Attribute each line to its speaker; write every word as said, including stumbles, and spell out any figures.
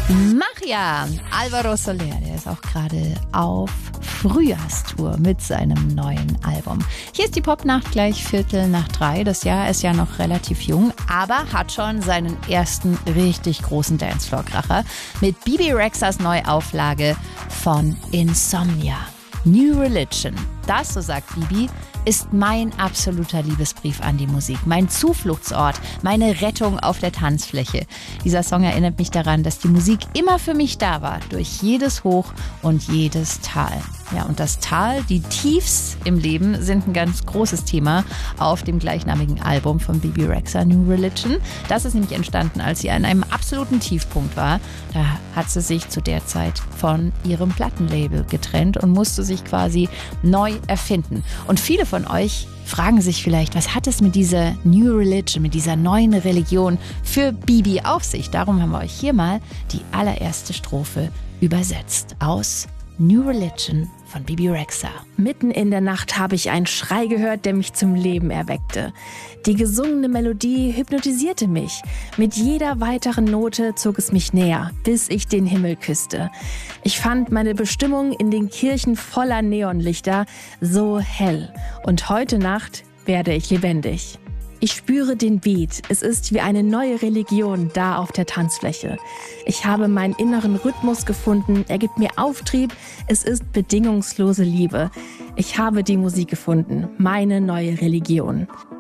Speaker 1: Magia, Alvaro Soler, der ist auch gerade auf Frühjahrstour mit seinem neuen Album. Hier ist die Popnacht gleich Viertel nach drei. Das Jahr ist ja noch relativ jung, aber hat schon seinen ersten richtig großen Dancefloor-Kracher mit Bebe Rexhas Neuauflage von Insomnia. New Religion. Das, so sagt Bibi, ist mein absoluter Liebesbrief an die Musik. Mein Zufluchtsort, meine Rettung auf der Tanzfläche. Dieser Song erinnert mich daran, dass die Musik immer für mich da war, durch jedes Hoch und jedes Tal. Ja, und das Tal, die Tiefs im Leben sind ein ganz großes Thema auf dem gleichnamigen Album von Bebe Rexha, New Religion. Das ist nämlich entstanden, als sie an einem absoluten Tiefpunkt war. Da hat sie sich zu der Zeit von ihrem Plattenlabel getrennt und musste sich quasi neu erfinden. Und viele von euch fragen sich vielleicht, was hat es mit dieser New Religion, mit dieser neuen Religion für Bibi auf sich? Darum haben wir euch hier mal die allererste Strophe übersetzt aus New Religion von Bebe Rexha.
Speaker 2: Mitten in der Nacht habe ich einen Schrei gehört, der mich zum Leben erweckte. Die gesungene Melodie hypnotisierte mich. Mit jeder weiteren Note zog es mich näher, bis ich den Himmel küsste. Ich fand meine Bestimmung in den Kirchen voller Neonlichter so hell. Und heute Nacht werde ich lebendig. Ich spüre den Beat. Es ist wie eine neue Religion da auf der Tanzfläche. Ich habe meinen inneren Rhythmus gefunden. Er gibt mir Auftrieb. Es ist bedingungslose Liebe. Ich habe die Musik gefunden. Meine neue Religion.